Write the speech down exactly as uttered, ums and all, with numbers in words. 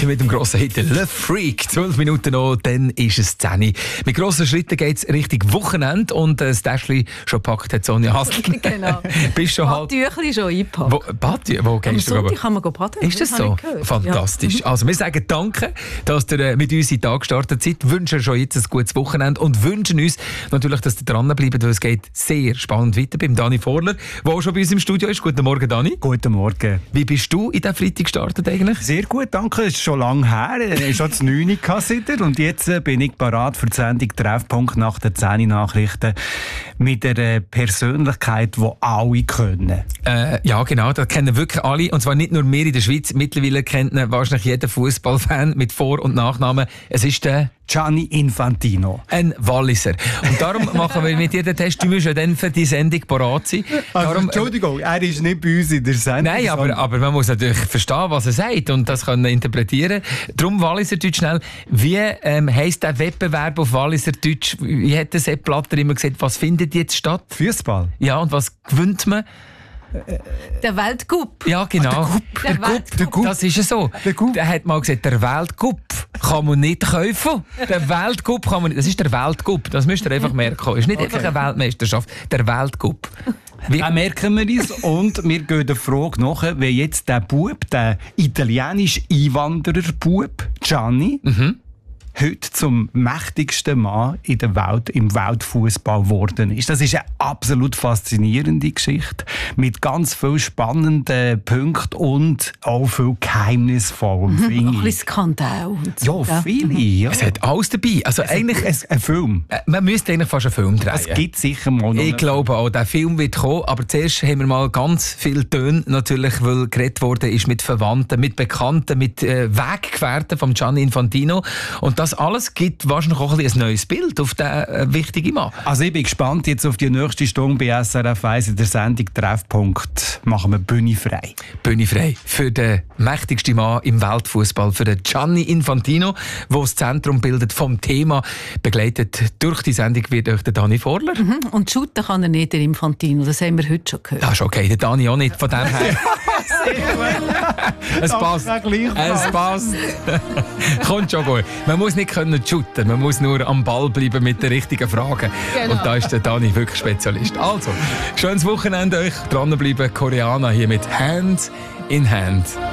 mit dem grossen Hit Le Freak. zwölf Minuten noch, dann ist es zehn. Mit grossen Schritten geht es Richtung Wochenende und das Täschchen schon gepackt hat Sonja Hasl. Genau. Bist schon halt... Badtüchli schon eingepackt. Wo, Badtü wo gehst Am du? Sonntag kann man baden. Ist das so? Fantastisch. Ja. Also wir sagen danke, dass ihr mit uns in den Tag gestartet seid, wünschen schon jetzt ein gutes Wochenende und wünschen uns natürlich, dass ihr dranbleibt, weil es geht sehr spannend weiter beim Dani Vorler, der auch schon bei uns im Studio ist. Guten Morgen, Dani. Guten Morgen. Wie bist du in diesen Freitag gestartet eigentlich? Sehr gut, danke. Es ist schon lange her. Ich hatte schon neun und jetzt bin ich parat für die Sendung Treffpunkt nach den zehn Nachrichten mit einer Persönlichkeit, die alle können. Äh, ja, genau, das kennen wirklich alle. Und zwar nicht nur wir in der Schweiz. Mittlerweile kennt ihn wahrscheinlich jeder Fußballfan mit Vor- und Nachnamen. Es ist der Gianni Infantino. Ein Walliser. Und darum machen wir mit dir den Test. Du musst ja dann für die Sendung parat sein. Also, darum, Entschuldigung, er ist nicht bei uns in der Sendung. Nein, aber, aber man muss natürlich verstehen, was er sagt und das können interpretieren. Darum Walliserdeutsch schnell. Wie ähm, heisst der Wettbewerb auf Walliserdeutsch? Wie hat der Sepp Blatter immer gesagt, was findet jetzt statt? Fußball. Ja, und was gewinnt man? Der Weltcup. Ja, genau. Ah, der der Cup, der Cup. Das ist ja so. Der, der hat mal gesagt, der Weltcup kann man nicht kaufen. Der Weltcup kann man nicht. Das ist der Weltcup. Das müsst ihr einfach merken. Es ist nicht okay. Einfach eine Weltmeisterschaft. Der Weltcup. Wie merken wir uns und wir gehen der Frage nach, wie jetzt der Bub, der italienische Einwanderer-Bub, Gianni, mhm. heute zum mächtigsten Mann in der Welt, im Weltfußball geworden ist. Das ist eine absolut faszinierende Geschichte mit ganz vielen spannenden Punkten und auch viel geheimnisvoll. Mhm, ein bisschen Skandal. So. Ja, viele. Ja. Es hat alles dabei. Also es eigentlich ein, ein Film. Äh, man müsste eigentlich fast einen Film drehen. Es gibt sicher mal noch. Ich glaube auch, der Film wird kommen. Aber zuerst haben wir mal ganz viele Töne, natürlich, weil geredet worden ist mit Verwandten, mit Bekannten, mit äh, Weggefährten von Gianni Infantino. Und das alles gibt wahrscheinlich auch ein, ein neues Bild auf diesen äh, wichtigen Mann. Also ich bin gespannt jetzt auf die nächste Stunde bei S R F eins in der Sendung Treffpunkt. Machen wir Bühne frei. Bühne frei für den mächtigsten Mann im Weltfußball, für den Gianni Infantino, der das Zentrum bildet vom Thema. Begleitet durch die Sendung wird euch der Dani Vorler. Mhm. Und shooten kann er nicht, der Infantino. Das haben wir heute schon gehört. Das ist okay, der Dani auch nicht. Von dem her. Es passt. Es passt. Kommt schon gut. Man muss nicht können shooten, man muss nur am Ball bleiben mit den richtigen Fragen. Genau. Und da ist der Dani wirklich Spezialist. Also, schönes Wochenende euch. Dranbleiben, Koreaner hier mit Hand in Hand.